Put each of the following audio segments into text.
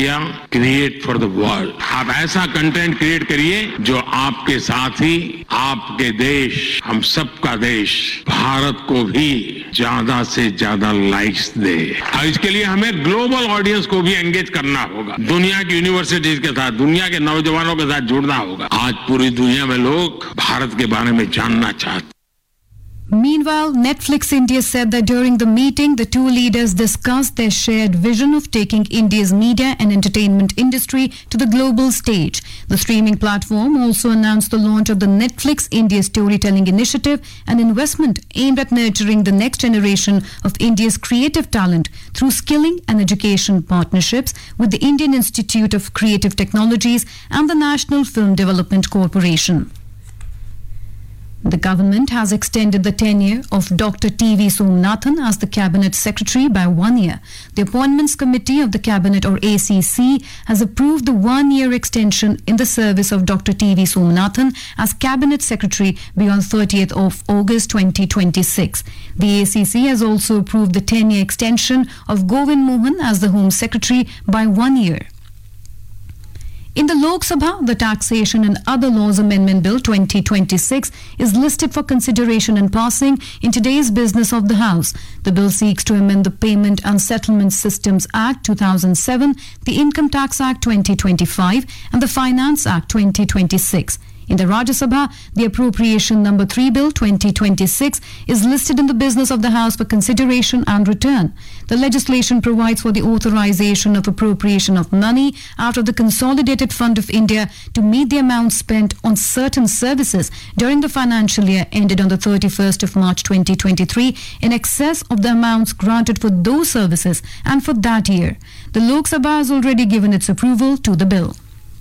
India, create for the world. आप ऐसा content create करिए जो आपके साथी, आपके देश, हम सबका देश, भारत को भी ज्यादा से ज्यादा लाइक्स दे. और इसके लिए हमें ग्लोबल ऑडियंस को भी एंगेज करना होगा. दुनिया की यूनिवर्सिटीज के साथ, दुनिया के नौजवानों के साथ जुड़ना होगा. आज पूरी दुनिया में लोग भारत के बारे में जानना चाहते हैं. Meanwhile, Netflix India said that during the meeting, the two leaders discussed their shared vision of taking India's media and entertainment industry to the global stage. The streaming platform also announced the launch of the Netflix India Storytelling Initiative, an investment aimed at nurturing the next generation of India's creative talent through skilling and education partnerships with the Indian Institute of Creative Technologies and the National Film Development Corporation. The government has extended the tenure of Dr. T.V. Somnathan as the Cabinet Secretary by 1 year. The Appointments Committee of the Cabinet, or ACC, has approved the 1-year extension in the service of Dr. T.V. Somnathan as Cabinet Secretary beyond 30th of August 2026. The ACC has also approved the 10-year extension of Govind Mohan as the Home Secretary by 1 year. In the Lok Sabha, the Taxation and Other Laws Amendment Bill 2026 is listed for consideration and passing in today's business of the House. The bill seeks to amend the Payment and Settlement Systems Act 2007, the Income Tax Act 2025 and the Finance Act 2026. In the Rajya Sabha, the Appropriation Number 3 Bill 2026 is listed in the business of the House for consideration and return. The legislation provides for the authorization of appropriation of money out of the Consolidated Fund of India to meet the amount spent on certain services during the financial year ended on the 31st of March 2023 in excess of the amounts granted for those services and for that year. The Lok Sabha has already given its approval to the bill.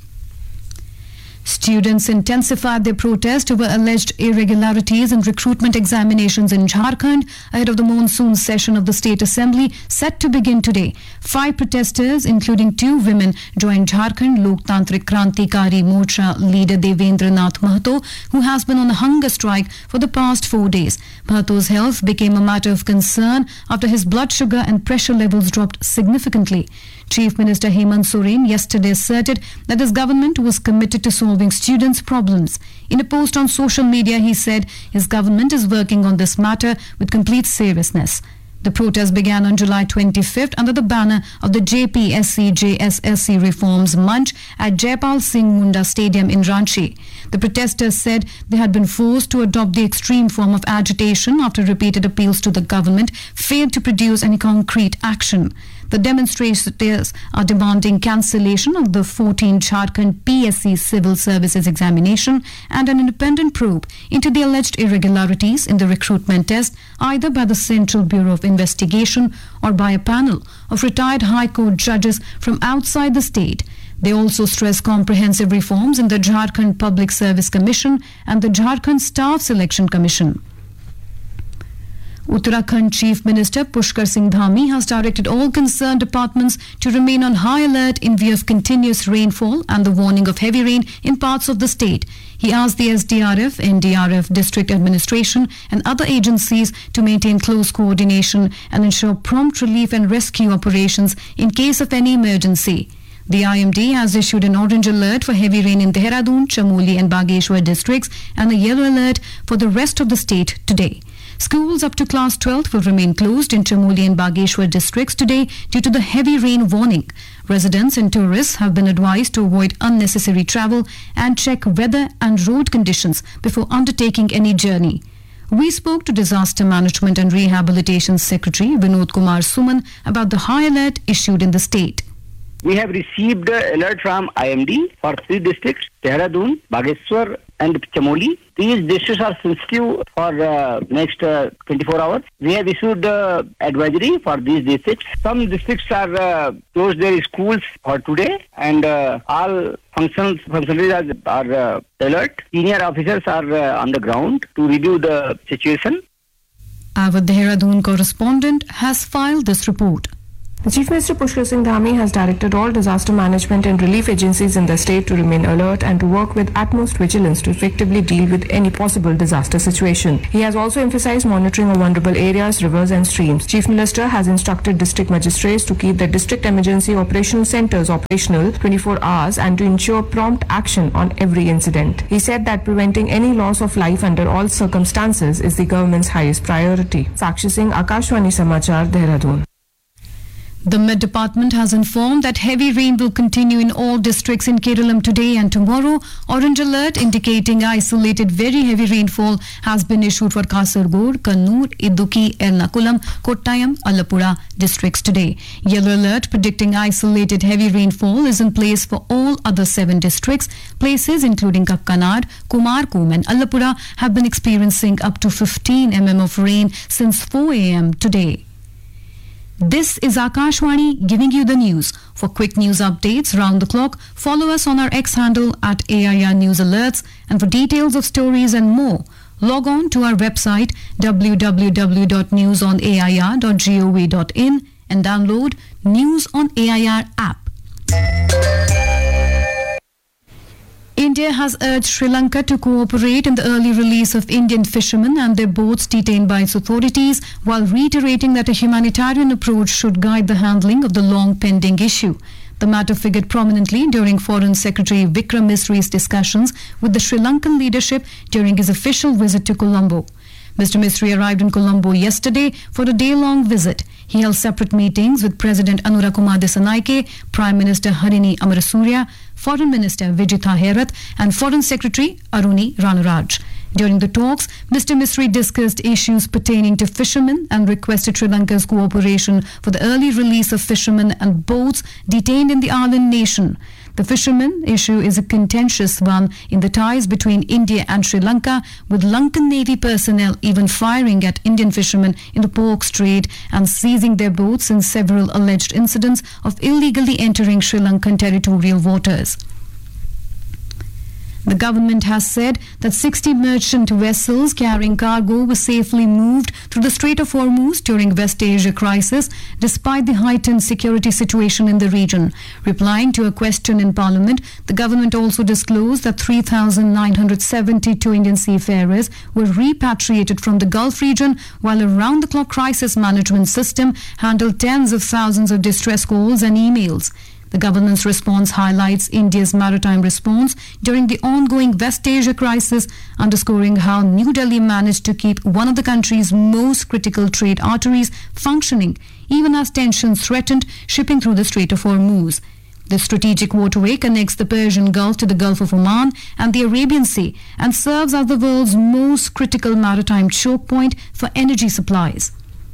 Students intensified their protest over alleged irregularities in recruitment examinations in Jharkhand ahead of the monsoon session of the State Assembly set to begin today. 5 protesters, including 2 women, joined Jharkhand Loktantrik Krantikari Morcha leader Devendra Nath Mahato, who has been on a hunger strike for the past 4 days. Mahato's health became a matter of concern after his blood sugar and pressure levels dropped significantly. Chief Minister Hemant Soren yesterday asserted that his government was committed to solving students' problems. In a post on social media, he said his government is working on this matter with complete seriousness. The protest began on July 25th under the banner of the JPSC-JSSC Reforms Munch at Jaipal Singh Munda Stadium in Ranchi. The protesters said they had been forced to adopt the extreme form of agitation after repeated appeals to the government failed to produce any concrete action. The demonstrators are demanding cancellation of the 14 Jharkhand PSC civil services examination and an independent probe into the alleged irregularities in the recruitment test, either by the Central Bureau of Investigation or by a panel of retired High Court judges from outside the state. They also stress comprehensive reforms in the Jharkhand Public Service Commission and the Jharkhand Staff Selection Commission. Uttarakhand Chief Minister Pushkar Singh Dhami has directed all concerned departments to remain on high alert in view of continuous rainfall and the warning of heavy rain in parts of the state. He asked the SDRF, NDRF, District Administration and other agencies to maintain close coordination and ensure prompt relief and rescue operations in case of any emergency. The IMD has issued an orange alert for heavy rain in Dehradun, Chamoli and Bageshwar districts and a yellow alert for the rest of the state today. Schools up to class 12 will remain closed in Chamoli and Bageshwar districts today due to the heavy rain warning. Residents and tourists have been advised to avoid unnecessary travel and check weather and road conditions before undertaking any journey. We spoke to Disaster Management and Rehabilitation Secretary Vinod Kumar Suman about the high alert issued in the state. We have received alert from IMD for 3 districts, Dehradun, Bageshwar and Chamoli. These districts are sensitive for next 24 hours. We have issued advisory for these districts. Some districts are closed their schools for today and all functionaries are alert. Senior officers are on the ground to review the situation. Our Dehradun correspondent has filed this report. The Chief Minister Pushkar Singh Dhami has directed all disaster management and relief agencies in the state to remain alert and to work with utmost vigilance to effectively deal with any possible disaster situation. He has also emphasized monitoring of vulnerable areas, rivers and streams. Chief Minister has instructed district magistrates to keep the district emergency operational centers operational 24 hours and to ensure prompt action on every incident. He said that preventing any loss of life under all circumstances is the government's highest priority. Sakshi Singh, Akashwani Samachar, Dehradun. The Met Department has informed that heavy rain will continue in all districts in Kerala today and tomorrow. Orange alert indicating isolated very heavy rainfall has been issued for Kasaragod, Kannur, Idukki, Ernakulam, Kottayam, Alappuzha districts today. Yellow alert predicting isolated heavy rainfall is in place for all other 7 districts. Places including Kakkanad, Kumarkom and Alappuzha have been experiencing up to 15 mm of rain since 4 a.m. today. This is Akashwani giving you the news. For quick news updates round the clock, follow us on our X handle at AIR News Alerts, and for details of stories and more, log on to our website www.newsonair.gov.in and download News on AIR app. India has urged Sri Lanka to cooperate in the early release of Indian fishermen and their boats detained by its authorities, while reiterating that a humanitarian approach should guide the handling of the long-pending issue. The matter figured prominently during Foreign Secretary Vikram Misri's discussions with the Sri Lankan leadership during his official visit to Colombo. Mr. Misri arrived in Colombo yesterday for a day-long visit. He held separate meetings with President Anura Kumar Dissanayake, Prime Minister Harini Amarasuriya, Foreign Minister Vijitha Herath and Foreign Secretary Aruni Ranaraj. During the talks, Mr. Misri discussed issues pertaining to fishermen and requested Sri Lanka's cooperation for the early release of fishermen and boats detained in the island nation. The fishermen issue is a contentious one in the ties between India and Sri Lanka, with Lankan Navy personnel even firing at Indian fishermen in the Pork Strait and seizing their boats in several alleged incidents of illegally entering Sri Lankan territorial waters. The government has said that 60 merchant vessels carrying cargo were safely moved through the Strait of Hormuz during West Asia crisis, despite the heightened security situation in the region. Replying to a question in Parliament, the government also disclosed that 3,972 Indian seafarers were repatriated from the Gulf region, while a round-the-clock crisis management system handled tens of thousands of distress calls and emails. The government's response highlights India's maritime response during the ongoing West Asia crisis, underscoring how New Delhi managed to keep one of the country's most critical trade arteries functioning, even as tensions threatened shipping through the Strait of Hormuz. The strategic waterway connects the Persian Gulf to the Gulf of Oman and the Arabian Sea and serves as the world's most critical maritime choke point for energy supplies.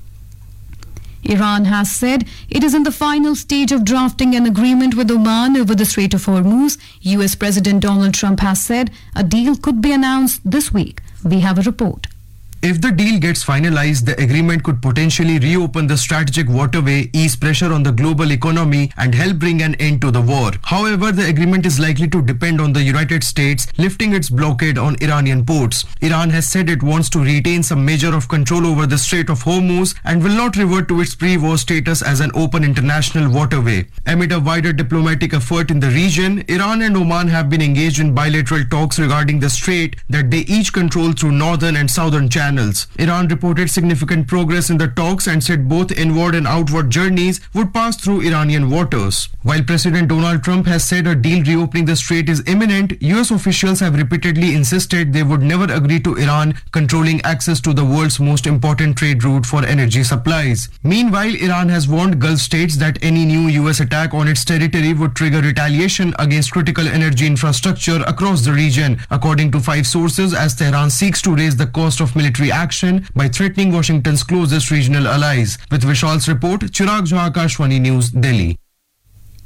Iran has said it is in the final stage of drafting an agreement with Oman over the Strait of Hormuz. US President Donald Trump has said a deal could be announced this week. We have a report. If the deal gets finalized, the agreement could potentially reopen the strategic waterway, ease pressure on the global economy, and help bring an end to the war. However, the agreement is likely to depend on the United States lifting its blockade on Iranian ports. Iran has said it wants to retain some measure of control over the Strait of Hormuz and will not revert to its pre-war status as an open international waterway. Amid a wider diplomatic effort in the region, Iran and Oman have been engaged in bilateral talks regarding the strait that they each control through northern and southern channels. Iran reported significant progress in the talks and said both inward and outward journeys would pass through Iranian waters. While President Donald Trump has said a deal reopening the strait is imminent, US officials have repeatedly insisted they would never agree to Iran controlling access to the world's most important trade route for energy supplies. Meanwhile, Iran has warned Gulf states that any new US attack on its territory would trigger retaliation against critical energy infrastructure across the region, according to 5 sources, as Tehran seeks to raise the cost of military action by threatening Washington's closest regional allies. With Vishal's report, Chirag Jha, Akashwani News, Delhi.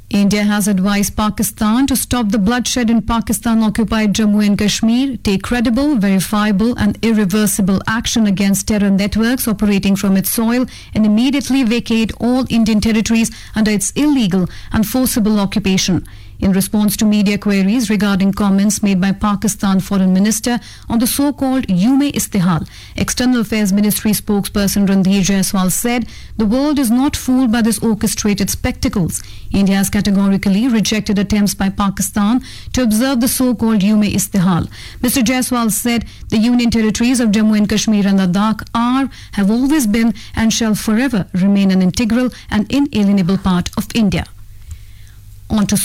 India has advised Pakistan to stop the bloodshed in Pakistan-occupied Jammu and Kashmir, take credible, verifiable and irreversible action against terror networks operating from its soil and immediately vacate all Indian territories under its illegal and forcible occupation. In response to media queries regarding comments made by Pakistan Foreign Minister on the so-called Yume-Istihal, External Affairs Ministry spokesperson Randhir Jaiswal said the world is not fooled by these orchestrated spectacles. India has categorically rejected attempts by Pakistan to observe the so-called Yume-Istihal. Mr. Jaiswal said the Union territories of Jammu and Kashmir and Ladakh have always been and shall forever remain an integral and inalienable part of India. On to